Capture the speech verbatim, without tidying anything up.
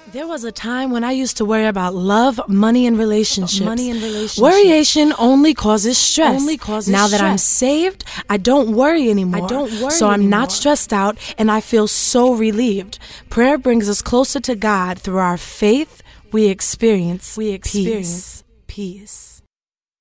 There was a time when I used to worry about love, money, and relationships. Money and relationships. Worryation only causes stress. Only causes now that stress. I'm saved, I don't worry anymore. I don't worry So I'm anymore. not stressed out, and I feel so relieved. Prayer brings us closer to God. Through our faith, we experience We experience peace. Peace.